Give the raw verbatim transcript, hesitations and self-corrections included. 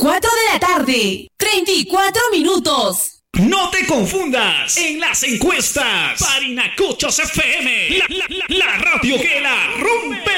cuatro de la tarde, treinta y cuatro minutos. No te confundas en las encuestas. Parinacochos F M, la, la, la, la radio que la rompe.